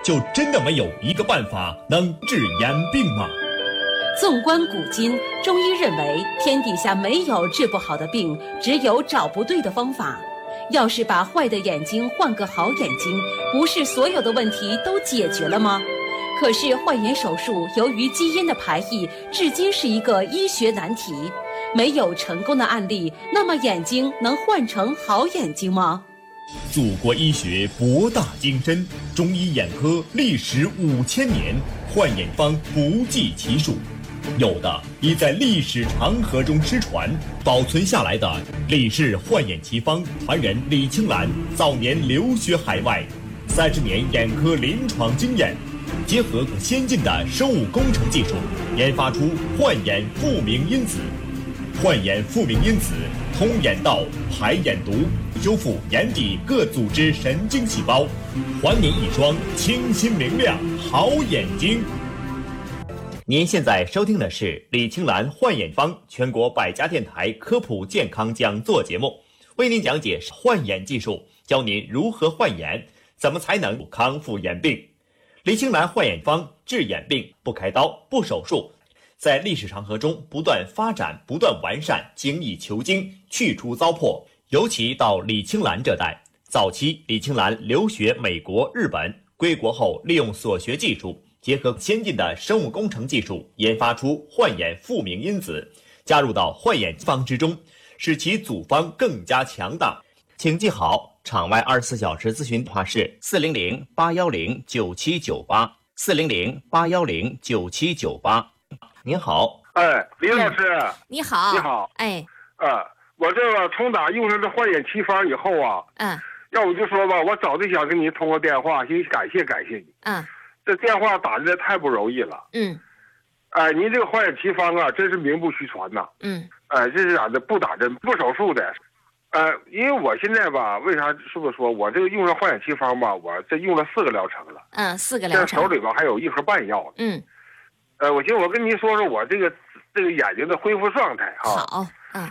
就真的没有一个办法能治眼病吗？ 纵观古今，中医认为天底下没有治不好的病，只有找不对的方法。要是把坏的眼睛换个好眼睛，不是所有的问题都解决了吗？可是换眼手术由于基因的排异，至今是一个医学难题，没有成功的案例。那么眼睛能换成好眼睛吗？ 祖国医学博大精深，中医眼科历时5000年，换眼方不计其数。有的已在历史长河中失传，保存下来的李氏换眼奇方传人李青兰早年留学海外，30年眼科临床经验，结合先进的生物工程技术，研发出换眼复明因子。换眼复明因子通眼道、排眼毒，修复眼底各组织神经细胞，还您一双清新明亮好眼睛。您现在收听的是李青兰换眼方全国100家电台科普健康讲座节目，为您讲解换眼技术，教您如何换眼，怎么才能康复眼病。李青兰换眼方治眼病不开刀不手术，在历史长河中不断发展不断完善，精益求精，去除糟粕。尤其到李青兰这代，早期李青兰留学美国日本，归国后利用所学技术，结合先进的生物工程技术，研发出换眼复明因子，加入到换眼方之中，使其组方更加强大。请记好场外24小时咨询电话是400-810-9798，400-810-9798。您好， 李老师， 你好， 你好，我这个从打用上这换眼奇方以后啊，要不就说吧，我早就想跟你通个电话，先感谢你，这电话打的太不容易了，您这个换眼奇方啊，真是名不虚传呐，这是咋的？不打针不手术的，因为我现在吧，为啥是不是说我这个用上换眼奇方吧，我这用了4个疗程了 ，4个疗程， 手里边还有1盒半药呢，我寻思我跟您说说我这个眼睛的恢复状态哈。 好，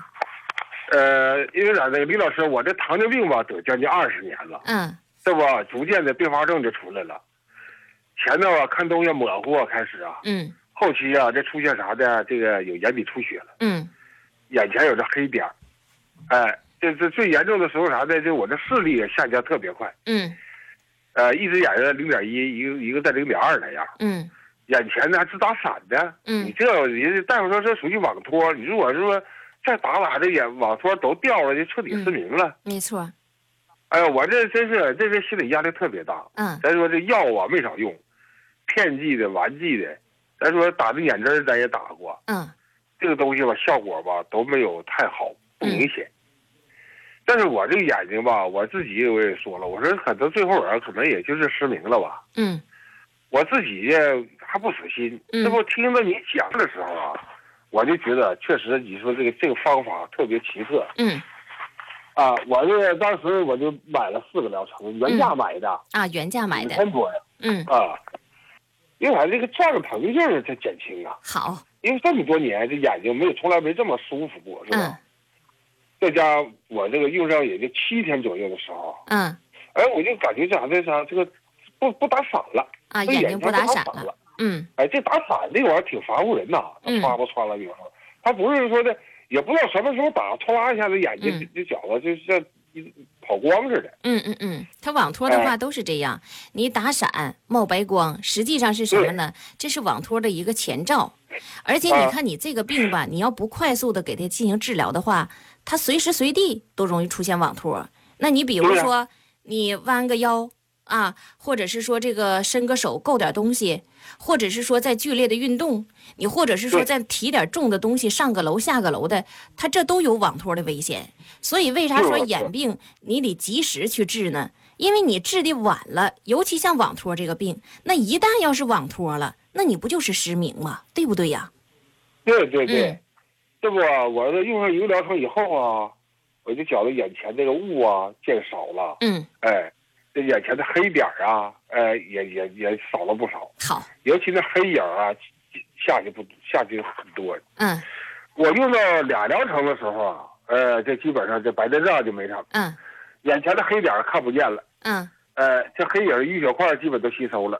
因为咋的，李老师，我这糖尿病吧得将近20年了，这不逐渐的并发症就出来了。前头啊看东西模糊开始啊，后期啊这出现啥的，这个有眼底出血了，眼前有这黑点儿，这最严重的时候啥的，就我这视力也下降特别快，一只眼睛0.1，一个在0.2那样，眼前呢还直打闪的，你这人大夫说这属于网脱，你如果说再打这眼网脱都掉了，就彻底失明了， 没错。 我这真是这心理压力特别大，咱说这药啊没少用，片剂的、丸剂的，咱说打的眼针咱也打过，这个东西吧效果吧都没有太好，不明显。但是我这个眼睛吧，我自己我也说了，我说可能最后可能也就是失明了吧，我自己还不死心，这不听到你讲的时候啊，我就觉得确实你说这个方法特别奇特，我这当时我就买了4个疗程，原价买的， 原价买的 ，5000多呀，因为我这个胀疼劲儿它减轻啊， 好， 因为这么多年这眼睛从来没这么舒服过，是吧？再加我这个用上也就7天左右的时候，我就感觉这个不打闪了， 眼睛不打闪了， 这打闪这玩意儿挺烦乎人呐，刷了以后，他不是说的，也不知道什么时候打，唰啦一下子眼睛就觉得就像跑光似的。 它网脱的话都是这样，你打闪冒白光，实际上是什么呢？这是网脱的一个前兆。而且你看你这个病吧，你要不快速的给它进行治疗的话，它随时随地都容易出现网脱。那你比如说你弯个腰或者是说这个伸个手够点东西，或者是说在剧烈的运动，你或者是说在提点重的东西上个楼下个楼的，它这都有网脱的危险。所以为啥说眼病你得及时去治呢？因为你治的晚了，尤其像网脱这个病，那一旦要是网脱了，那你不就是失明吗？对不对呀？ 对，这不我这用上1个疗程以后啊，我就觉得眼前这个雾见少了，这眼前的黑点也少了不少。好，尤其那黑影下去很多。我用到2疗程的时候啊，这基本上这白内障就没啥。眼前的黑点看不见了。这黑影淤血块基本都吸收了。